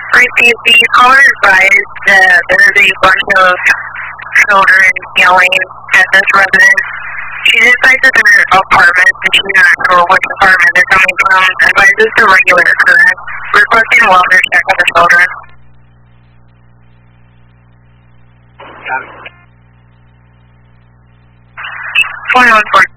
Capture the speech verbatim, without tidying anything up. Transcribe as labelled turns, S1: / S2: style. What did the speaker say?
S1: Repeat, the caller advised that there is a bunch of children yelling at this resident. She decides that they're apartments and she's not sure which apartment they're coming from. Advises the regular occurrence, requesting a welfare check on the children. twenty-one four